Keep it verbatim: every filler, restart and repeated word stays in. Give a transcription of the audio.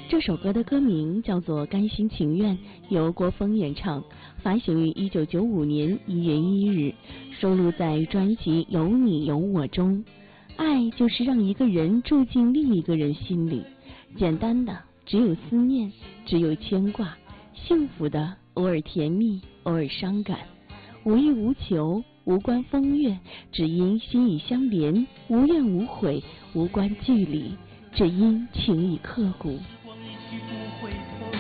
这首歌的歌名叫做《甘心情愿》，由郭峰演唱，发行于一九九五年一月一日，收录在专辑《有你有我》中。爱就是让一个人住进另一个人心里，简单的只有思念，只有牵挂，幸福的偶尔甜蜜，偶尔伤感，无欲无求，无关风月，只因心已相连，无怨无悔，无关距离，只因情已刻骨。 时光一去不回头，